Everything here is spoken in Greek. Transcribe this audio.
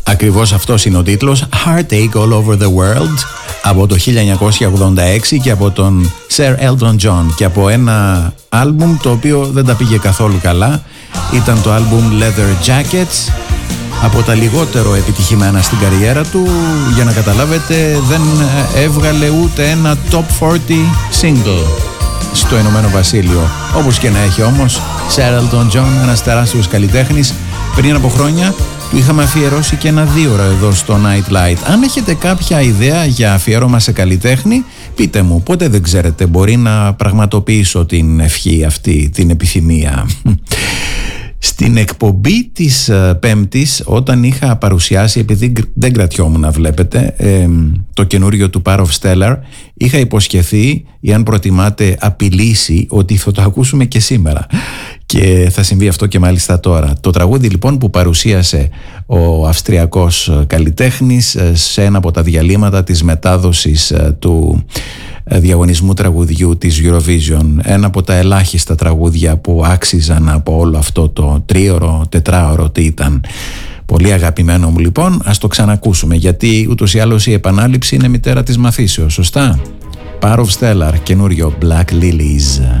Ακριβώς αυτός είναι ο τίτλος, Heartache All Over The World, από το 1986 και από τον Sir Elton John, και από ένα άλμπουμ το οποίο δεν τα πήγε καθόλου καλά. Ήταν το άλμπουμ Leather Jackets, από τα λιγότερο επιτυχημένα στην καριέρα του. Για να καταλάβετε, δεν έβγαλε ούτε ένα Top 40 single στο Ηνωμένο Βασίλειο. Όπως και να έχει όμως, Sir Elton John, ένας τεράστιος καλλιτέχνης. Πριν από χρόνια του είχαμε αφιερώσει και ένα 2ωρο εδώ στο Night Light. Αν έχετε κάποια ιδέα για αφιέρωμα σε καλλιτέχνη, πείτε μου, πότε δεν ξέρετε, μπορεί να πραγματοποιήσω την ευχή αυτή, την επιθυμία. Στην εκπομπή της Πέμπτης, όταν είχα παρουσιάσει, επειδή δεν κρατιόμουν να βλέπετε, το καινούριο του Power of Stellar, είχα υποσχεθεί, ή αν προτιμάτε απειλήσει, ότι θα το ακούσουμε και σήμερα. Και θα συμβεί αυτό και μάλιστα τώρα. Το τραγούδι λοιπόν που παρουσίασε ο Αυστριακός καλλιτέχνης σε ένα από τα διαλύματα της μετάδοσης του διαγωνισμού τραγουδιού της Eurovision, ένα από τα ελάχιστα τραγούδια που άξιζαν από όλο αυτό το 3ωρο, 4ωρο τι ήταν. Πολύ αγαπημένο μου λοιπόν, ας το ξανακούσουμε, γιατί ούτως ή άλλως η επανάληψη είναι μητέρα της μαθήσεως, σωστά? Power of Stellar, καινούριο Black Lilies.